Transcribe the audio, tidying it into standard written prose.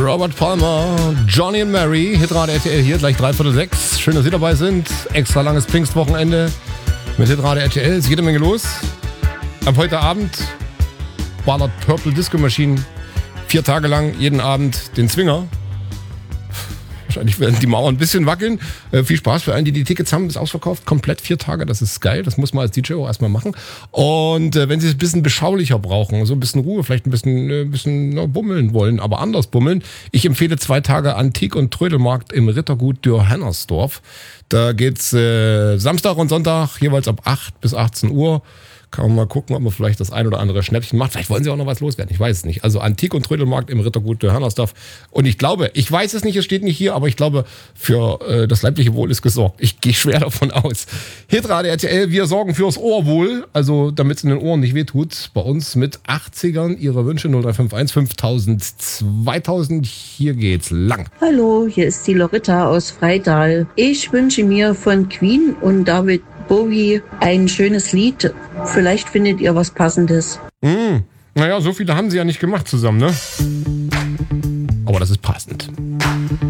Robert Palmer, Johnny and Mary, Hitradio RTL hier, gleich 5:45. Schön, dass Sie dabei sind. Extra langes Pfingstwochenende mit Hitradio RTL. Es geht eine Menge los. Ab heute Abend ballert Purple Disco Machine 4 Tage lang jeden Abend den Zwinger. Wahrscheinlich werden die Mauern ein bisschen wackeln. Viel Spaß für einen, die Tickets haben. Ist ausverkauft. Komplett 4 Tage. Das ist geil. Das muss man als DJ auch erstmal machen. Und wenn Sie es ein bisschen beschaulicher brauchen, so ein bisschen Ruhe, vielleicht ein bisschen bummeln wollen, aber anders bummeln. Ich empfehle 2 Tage Antik- und Trödelmarkt im Rittergut Dürr-Hennersdorf. Da geht's Samstag und Sonntag jeweils ab 8 bis 18 Uhr. Kann man mal gucken, ob man vielleicht das ein oder andere Schnäppchen macht. Vielleicht wollen sie auch noch was loswerden. Ich weiß es nicht. Also Antik- und Trödelmarkt im Rittergut der Hernersdorf. Und ich glaube, ich weiß es nicht, es steht nicht hier, aber ich glaube, für das leibliche Wohl ist gesorgt. Ich gehe schwer davon aus. Hitradio RTL, wir sorgen fürs Ohrwohl. Also damit es in den Ohren nicht wehtut. Bei uns mit 80ern. Ihre Wünsche 0351 5000 2000. Hier geht's lang. Hallo, hier ist die Loretta aus Freital. Ich wünsche mir von Queen und David Bowie ein schönes Lied. Vielleicht findet ihr was Passendes. Naja, so viele haben sie ja nicht gemacht zusammen, ne? Aber das ist passend.